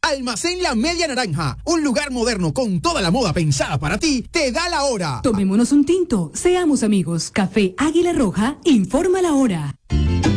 Almacén La Media Naranja, un lugar moderno con toda la moda pensada para ti, te da la hora. Tomémonos un tinto, seamos amigos. Café Águila Roja, informa la hora.